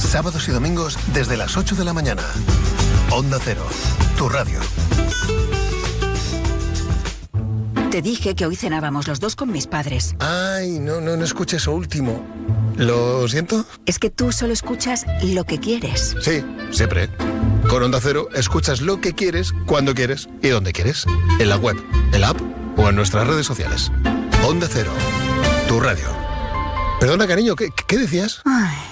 Sábados y domingos desde las 8 de la mañana. Onda Cero, tu radio. Te dije que hoy cenábamos los dos con mis padres. Ay, no escuché eso último. ¿Lo siento? Es que tú solo escuchas lo que quieres. Sí, siempre. Con Onda Cero escuchas lo que quieres, cuando quieres y donde quieres. En la web, en la app o en nuestras redes sociales. Onda Cero, tu radio. Perdona, cariño, ¿qué decías? Ay.